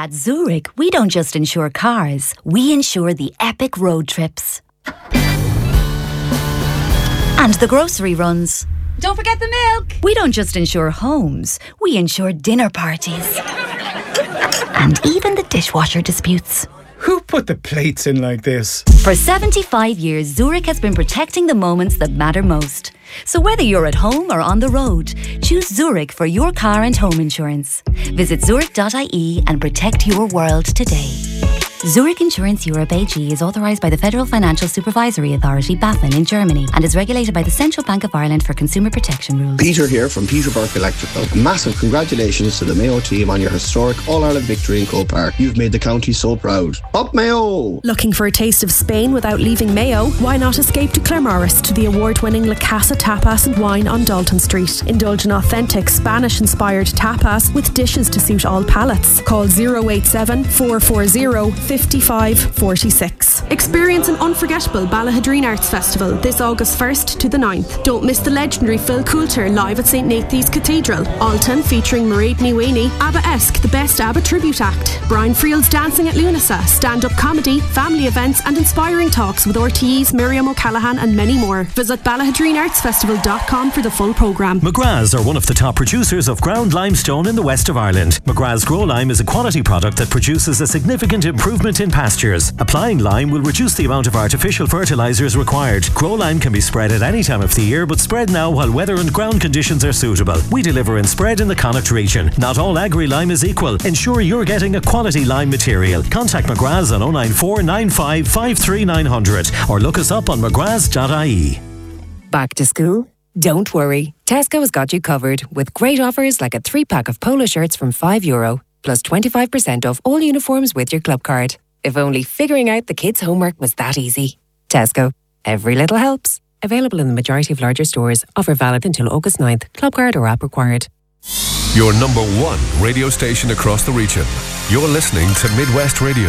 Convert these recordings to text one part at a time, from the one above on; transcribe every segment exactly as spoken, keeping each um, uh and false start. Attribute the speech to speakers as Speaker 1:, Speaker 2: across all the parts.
Speaker 1: At Zurich, we don't just insure cars, we insure the epic road trips. And the grocery runs.
Speaker 2: Don't forget the milk.
Speaker 1: We don't just insure homes, we insure dinner parties. And even the dishwasher disputes.
Speaker 3: Who put the plates in like this?
Speaker 1: For seventy-five years, Zurich has been protecting the moments that matter most. So whether you're at home or on the road, choose Zurich for your car and home insurance. Visit zurich dot I E and protect your world today. Zurich Insurance Europe A G is authorised by the Federal Financial Supervisory Authority, BaFin, in Germany and is regulated by the Central Bank of Ireland for consumer protection rules.
Speaker 4: Peter here from Peter Burke Electrical. A massive congratulations to the Mayo team on your historic All-Ireland victory in Croke Park. You've made the county so proud. Up Mayo!
Speaker 5: Looking for a taste of Spain without leaving Mayo? Why not escape to Claremorris to the award-winning La Casa Tapas and Wine on Dalton Street. Indulge in authentic Spanish-inspired tapas with dishes to suit all palates. Call zero eight seven, four four zero, fifty-five forty-six. Experience an unforgettable Ballahadreen Arts Festival this August first to the ninth. Don't miss the legendary Phil Coulter live at St Nathan's Cathedral. Alton featuring Mairead Ní ABBA-esque, the best ABBA tribute act. Brian Friel's Dancing at Lunasa, stand-up comedy, family events and inspiring talks with R T Es, Miriam O'Callaghan and many more. Visit ballahadreen arts festival dot com for the full programme.
Speaker 6: McGrath's are one of the top producers of ground limestone in the west of Ireland. McGrath's Grow Lime is a quality product that produces a significant improvement in pastures. Applying lime will reduce the amount of artificial fertilisers required. Grow Lime can be spread at any time of the year, but spread now while weather and ground conditions are suitable. We deliver and spread in the Connacht region. Not all agri-lime is equal. Ensure you're getting a quality lime material. Contact McGrath's on oh nine four nine five five three nine zero zero or look us up on mcgraths dot I E.
Speaker 7: Back to school? Don't worry. Tesco has got you covered with great offers like a three-pack of polo shirts from five euro plus twenty-five percent off all uniforms with your club card. If only figuring out the kids' homework was that easy. Tesco. Every little helps. Available in the majority of larger stores. Offer valid until August ninth. Club card or app required.
Speaker 8: Your number one radio station across the region. You're listening to Midwest Radio.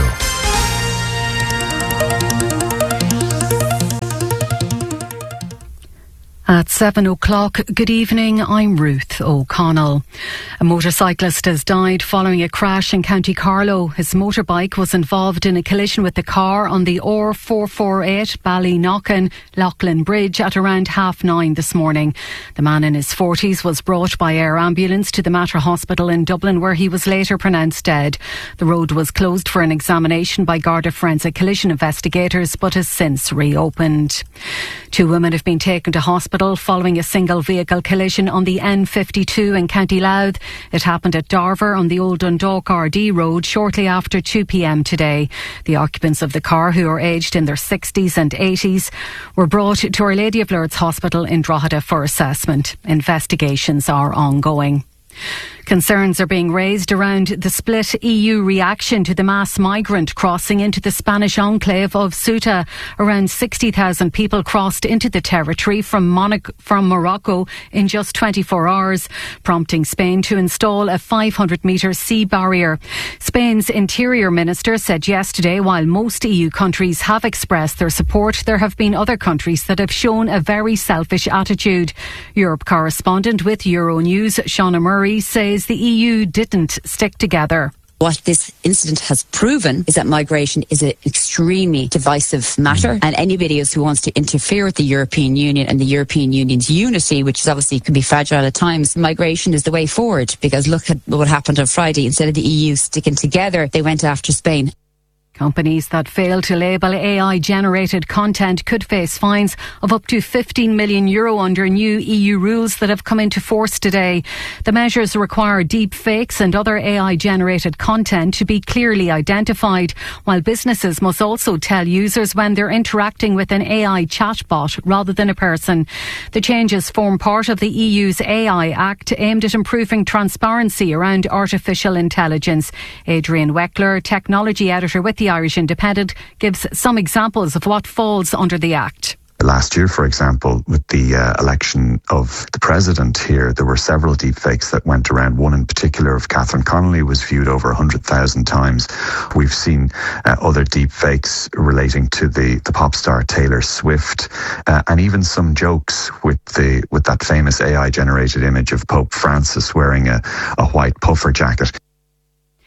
Speaker 9: At seven o'clock, good evening, I'm Ruth O'Connell. A motorcyclist has died following a crash in County Carlow. His motorbike was involved in a collision with the car on the R four forty-eight Ballyknocken Loughlin Bridge at around half nine this morning. The man in his forties was brought by air ambulance to the Mater Hospital in Dublin, where he was later pronounced dead. The road was closed for an examination by Garda Forensic Collision investigators, but has since reopened. Two women have been taken to hospital following a single vehicle collision on the N fifty-two in County Louth. It happened at Darver on the Old Dundalk R D road shortly after two p.m. today. The occupants of the car, who are aged in their sixties and eighties, were brought to Our Lady of Lourdes Hospital in Drogheda for assessment. Investigations are ongoing. Concerns are being raised around the split E U reaction to the mass migrant crossing into the Spanish enclave of Ceuta. Around sixty thousand people crossed into the territory from, Monaco, from Morocco in just twenty-four hours, prompting Spain to install a five hundred metre sea barrier. Spain's Interior Minister said yesterday while most E U countries have expressed their support, there have been other countries that have shown a very selfish attitude. Europe correspondent with Euronews, Shauna Murray, says the E U didn't stick together.
Speaker 10: What this incident has proven is that migration is an extremely divisive matter, and anybody else who wants to interfere with the European Union and the European Union's unity, which is obviously can be fragile at times, migration is the way forward. Because look at what happened on Friday. Instead of the E U sticking together, they went after Spain.
Speaker 9: Companies that fail to label A I-generated content could face fines of up to fifteen million euro under new E U rules that have come into force today. The measures require deep fakes and other A I-generated content to be clearly identified, while businesses must also tell users when they're interacting with an A I chatbot rather than a person. The changes form part of the E U's A I Act aimed at improving transparency around artificial intelligence. Adrian Weckler, technology editor with the The Irish Independent, gives some examples of what falls under the Act.
Speaker 11: Last year, for example, with the uh, election of the president here, there were several deepfakes that went around. One in particular of Catherine Connolly was viewed over one hundred thousand times. We've seen uh, other deepfakes relating to the, the pop star Taylor Swift, uh, and even some jokes with the with that famous A I-generated image of Pope Francis wearing a, a white puffer jacket.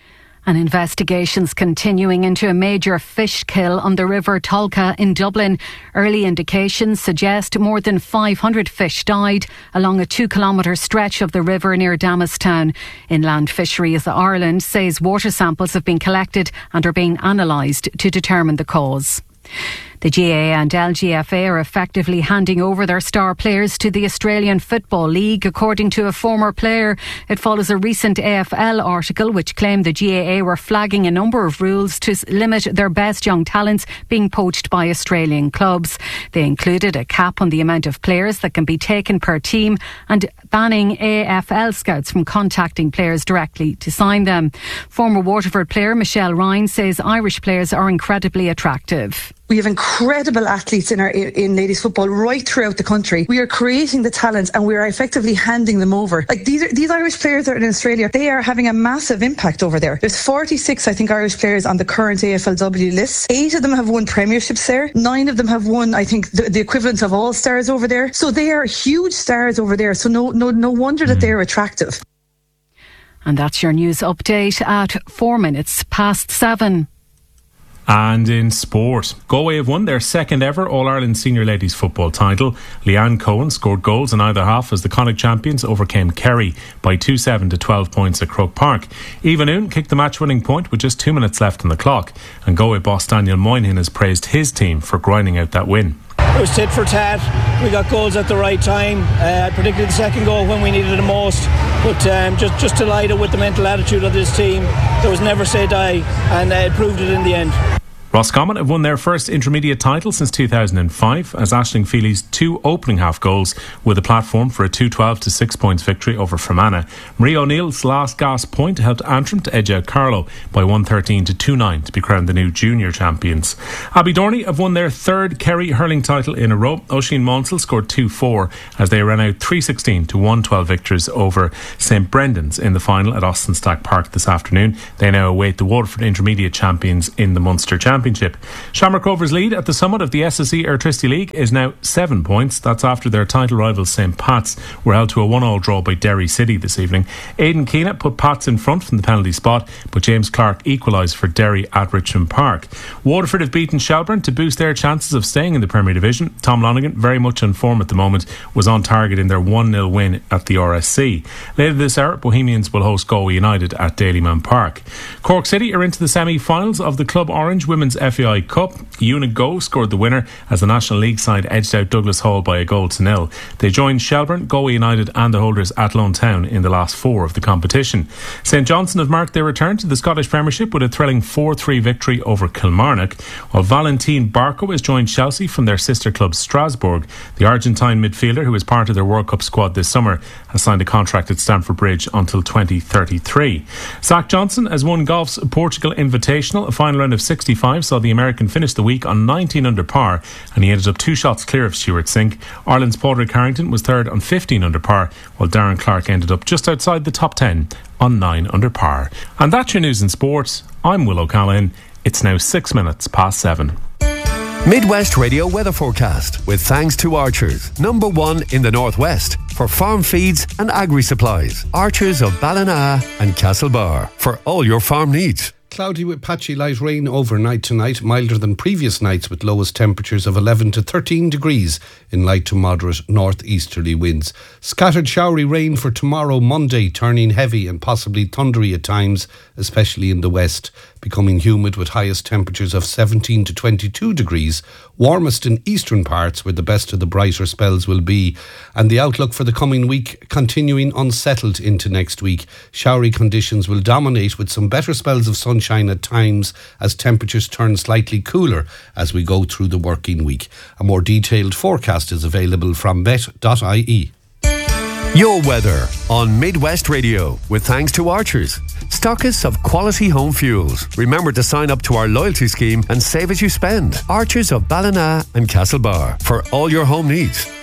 Speaker 9: And investigations continuing into a major fish kill on the River Tolka in Dublin. Early indications suggest more than five hundred fish died along a two kilometre stretch of the river near Damastown. Inland Fisheries Ireland says water samples have been collected and are being analysed to determine the cause. The G A A and L G F A are effectively handing over their star players to the Australian Football League, according to a former player. It follows a recent A F L article which claimed the G A A were flagging a number of rules to limit their best young talents being poached by Australian clubs. They included a cap on the amount of players that can be taken per team and banning A F L scouts from contacting players directly to sign them. Former Waterford player Michelle Ryan says Irish players are incredibly attractive.
Speaker 2: We have incredible athletes in our in ladies football right throughout the country. We are creating the talent and we are effectively handing them over. Like these are, these Irish players that are in Australia, they are having a massive impact over there. There's forty-six, I think, Irish players on the current A F L W list. Eight of them have won premierships there. Nine of them have won, I think, the, the equivalent of all stars over there. So they are huge stars over there. So no, no, no wonder that they are attractive.
Speaker 9: And that's your news update at four minutes past seven.
Speaker 12: And in sport, Galway have won their second ever All-Ireland Senior Ladies Football title. Leanne Cohen scored goals in either half as the Connacht champions overcame Kerry by two seven to twelve points at Croke Park. Eva Noon kicked the match-winning point with just two minutes left on the clock, and Galway boss Daniel Moynihan has praised his team for grinding out that win.
Speaker 13: It was tit for tat. We got goals at the right time, uh, particularly the second goal when we needed it the most. But um, just, just delighted with the mental attitude of this team. There was never say die, and uh, it proved it in the end.
Speaker 12: Roscommon have won their first intermediate title since two thousand five as Aisling Feely's two opening half goals were the platform for a two twelve to six points victory over Fermanagh. Marie O'Neill's last gasp point helped Antrim to edge out Carlow by one thirteen to two nine to be crowned the new junior champions. Abbey Dorney have won their third Kerry hurling title in a row. Oisin Monsell scored two four as they ran out three sixteen to one twelve victors over St Brendan's in the final at Austin Stack Park this afternoon. They now await the Waterford intermediate champions in the Munster Championship. Championship. Shamrock Rovers' lead at the summit of the S S E Airtricity League is now seven points. That's after their title rivals St Pat's were held to a one all draw by Derry City this evening. Aidan Keena put Pats in front from the penalty spot, but James Clark equalised for Derry at Richmond Park. Waterford have beaten Shelbourne to boost their chances of staying in the Premier Division. Tom Lonigan, very much in form at the moment, was on target in their one nil win at the R S C. Later this hour, Bohemians will host Galway United at Daleyman Park. Cork City are into the semi-finals of the Club Orange Women's F A I Cup. Una Go scored the winner as the National League side edged out Douglas Hall by a goal to nil. They joined Shelbourne, Galway United and the holders Athlone Town in the last four of the competition. St Johnstone have marked their return to the Scottish Premiership with a thrilling four three victory over Kilmarnock, while Valentine Barco has joined Chelsea from their sister club Strasbourg. The Argentine midfielder, who is part of their World Cup squad this summer, has signed a contract at Stamford Bridge until twenty thirty-three. Zach Johnson has won golf's Portugal Invitational. A final round of sixty-five saw the American finish the week on nineteen under par, and he ended up two shots clear of Stuart Sink. Ireland's Padraig Harrington was third on fifteen under par, while Darren Clark ended up just outside the top ten on nine under par. And that's your news in sports. I'm Will O'Callaghan. It's now six minutes past seven.
Speaker 8: Midwest Radio weather forecast with thanks to Archers, number one in the northwest for farm feeds and agri supplies. Archers of Ballina and Castlebar for all your farm needs.
Speaker 14: Cloudy with patchy light rain overnight tonight, milder than previous nights with lowest temperatures of eleven to thirteen degrees in light to moderate northeasterly winds. Scattered showery rain for tomorrow, Monday, turning heavy and possibly thundery at times, especially in the west, becoming humid with highest temperatures of seventeen to twenty-two degrees, warmest in eastern parts where the best of the brighter spells will be, and the outlook for the coming week continuing unsettled into next week. Showery conditions will dominate with some better spells of sunshine at times as temperatures turn slightly cooler as we go through the working week. A more detailed forecast is available from met dot I E.
Speaker 8: Your weather on Midwest Radio with thanks to Archers, stockists of quality home fuels. Remember to sign up to our loyalty scheme and save as you spend. Archers of Ballina and Castlebar for all your home needs.